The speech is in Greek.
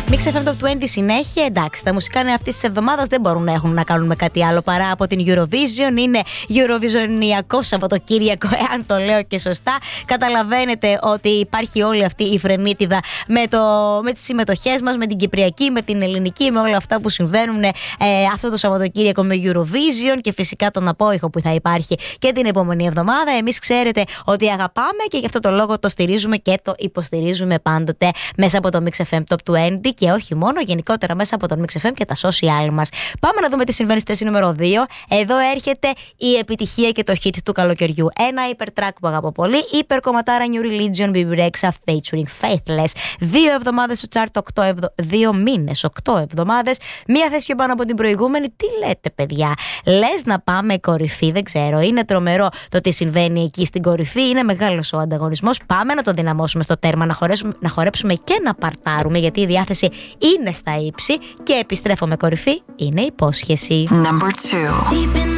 Mix FM Top 20 συνέχεια. Εντάξει, τα μουσικά νέα αυτής της εβδομάδας δεν μπορούν να έχουν να κάνουν με κάτι άλλο παρά από την Eurovision. Είναι Eurovisionιακό Σαββατοκύριακο, εάν το λέω και σωστά. Καταλαβαίνετε ότι υπάρχει όλη αυτή η φρενίτιδα με τις συμμετοχές μας, με την Κυπριακή, με την Ελληνική, με όλα αυτά που συμβαίνουν αυτό το Σαββατοκύριακο με Eurovision και φυσικά τον απόϊχο που θα υπάρχει και την επόμενη εβδομάδα. Εμείς ξέρετε ότι αγαπάμε και γι' αυτό το λόγο το στηρίζουμε και το υποστηρίζουμε πάντοτε μέσα από το Mix FM Top 20 και όχι μόνο, γενικότερα μέσα από το Mix FM και τα social μας. Πάμε να δούμε τι συμβαίνει στη θέση νούμερο 2. Εδώ έρχεται η επιτυχία και το hit του καλοκαιριού. Ένα hyper track που αγαπώ πολύ. Υπερκομματάρα New Religion, BB Rexha featuring Faithless. 2 εβδομάδες στο chart, 2 μήνες, 8 εβδομάδες. Μία θέση πιο πάνω από την προηγούμενη. Τι λέτε, παιδιά? Λες να πάμε κορυφή? Δεν ξέρω. Είναι τρομερό το τι συμβαίνει εκεί στην κορυφή. Είναι μεγάλος ο ανταγωνισμός. Πάμε να το δυναμώσουμε στο τέρμα, να χορέψουμε και να παρτάρουμε, γιατί η διάθεση είναι στα ύψη και επιστρέφω με κορυφή. Είναι υπόσχεση. Number 2.